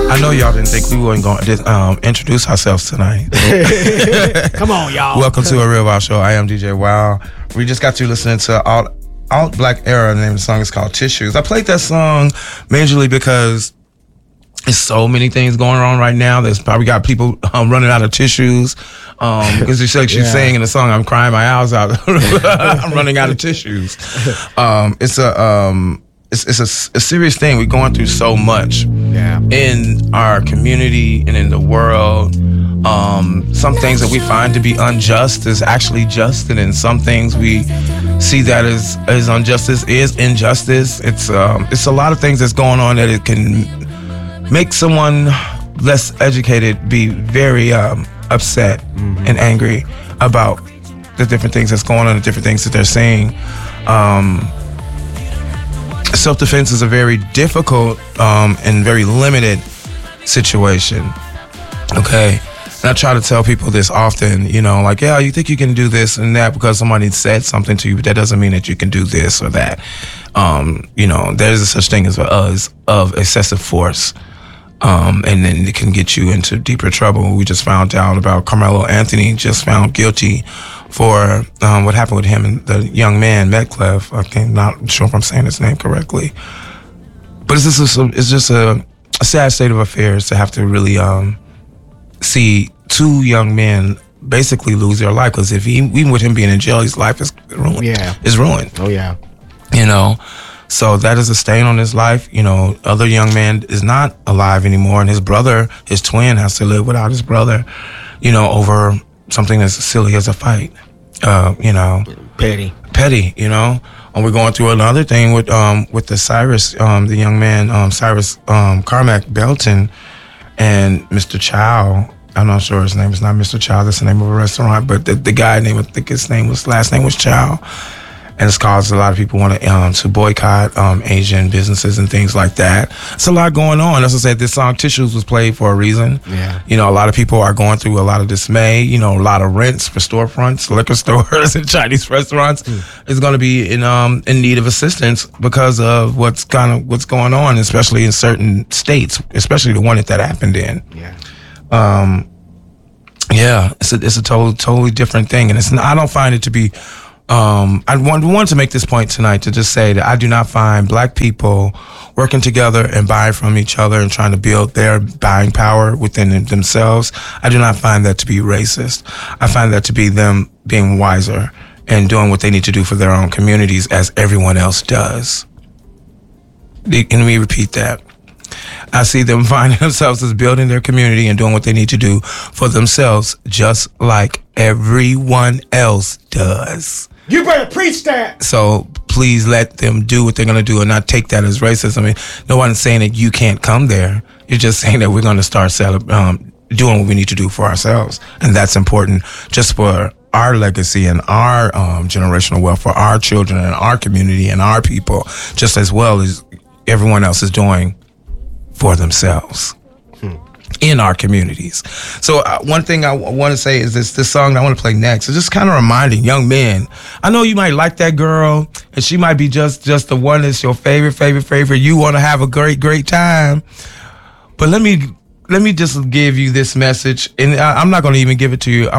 I know y'all didn't think we weren't going to introduce ourselves tonight. Come on, y'all. Welcome to A Real Wild Show. I am DJ Wild. We just got you listening to Alt Black Era. The name of the song is called Tissues. I played that song majorly because there's so many things going on right now. There's probably got people running out of tissues. Because she's saying in the song, I'm crying my eyes out. I'm running out of tissues. It's a serious thing. We're going through so much in our community and in the world. Some things that we find to be unjust is actually just, and then some things we see that as injustice is injustice. It's a lot of things that's going on that it can make someone less educated be very upset and angry about the different things that's going on, the different things that they're seeing. Self-defense is a very difficult and very limited situation. Okay. And I try to tell people this often, like, yeah, you think you can do this and that because somebody said something to you, but that doesn't mean that you can do this or that. There's a such thing as of excessive force. And then it can get you into deeper trouble. We just found out about Carmelo Anthony just found guilty for what happened with him and the young man, Metcalf. I'm not sure if I'm saying his name correctly. But it's just a sad state of affairs to have to really see two young men basically lose their life. Because even with him being in jail, his life is ruined. Yeah. Is ruined. Oh, yeah. So that is a stain on his life. Other young man is not alive anymore, and his brother, his twin, has to live without his brother, over something as silly as a fight. Petty. And we're going through another thing with the Cyrus, the young man, Cyrus Carmack Belton, and Mr. Chow. I'm not sure his name is not Mr. Chow. That's the name of a restaurant, but the guy name, I think his last name was Chow. And it's caused a lot of people want to boycott Asian businesses and things like that. It's a lot going on. As I said, this song Tissues was played for a reason. Yeah. A lot of people are going through a lot of dismay. A lot of rents for storefronts, liquor stores, and Chinese restaurants is going to be in need of assistance because of what's going on, especially in certain states, especially the one that happened in. Yeah. It's a totally different thing, and I don't find it to be. I wanted to make this point tonight to just say that I do not find black people working together and buying from each other and trying to build their buying power within themselves. I do not find that to be racist. I find that to be them being wiser and doing what they need to do for their own communities as everyone else does. Let me repeat that. I see them finding themselves as building their community and doing what they need to do for themselves, just like everyone else does. You better preach that. So please let them do what they're going to do and not take that as racism. I mean, no one's saying that you can't come there. You're just saying that we're going to start doing what we need to do for ourselves. And that's important just for our legacy and our generational wealth for our children and our community and our people, just as well as everyone else is doing for themselves in our communities. So one thing I want to say is this song that I want to play next is just kind of reminding young men. I know you might like that girl and she might be just the one that's your favorite. You want to have a great time. But let me just give you this message, and I'm not going to even give it to you.